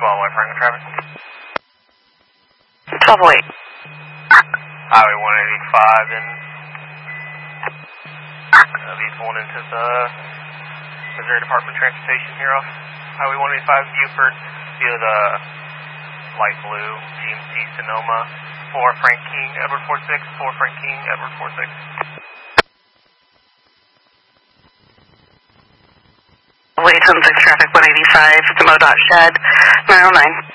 1208 Franklin traffic. 1208. Highway 185 and these going into the Missouri Department of Transportation here off Highway 185 Buford via the light blue GMC Sonoma 4 Frank King Edward 46, 4 Frank King Edward 46. Wait, 76 traffic 185, it's the MoDOT shed 909.